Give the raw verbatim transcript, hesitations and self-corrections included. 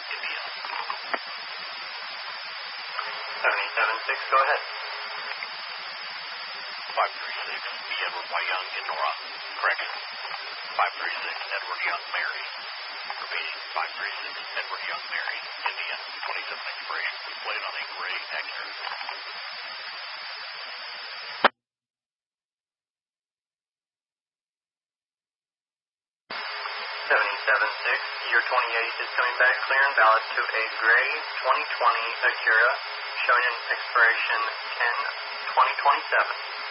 India. seventy-seven six, go ahead. five three six, B. Edward Y. Young in Nora. Correction. five three six, Edward Young, Mary. Repeating, five three six, Edward Young, Mary, India, twenty-seven Express, displayed on a gray Acura. seventy-seven six, year twenty-eight is coming back clear and valid to a gray twenty twenty Acura, showing an expiration ten twenty twenty-seven.